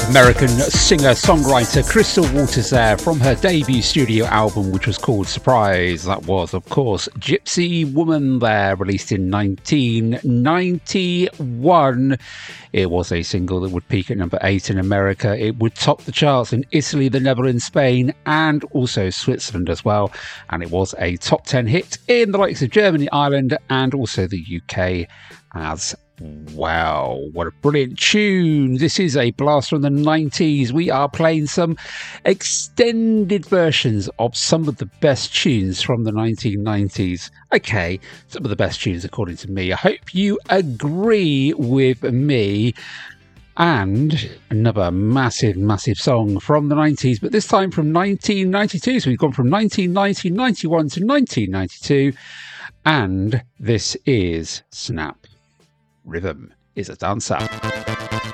American singer-songwriter Crystal Waters there from her debut studio album, which was called Surprise. That was, of course, Gypsy Woman there, released in 1991. It was a single that would peak at number 8 in America. It would top the charts in Italy, the Netherlands, Spain, and also Switzerland as well. And it was a top 10 hit in the likes of Germany, Ireland, and also the UK as wow, what a brilliant tune. This is a blast from the 90s. We are playing some extended versions of some of the best tunes from the 1990s. Okay, some of the best tunes according to me. I hope you agree with me. And another massive, massive song from the 90s, but this time from 1992. So we've gone from 1990, 91 to 1992. And this is Snap. Rhythm is a dancer.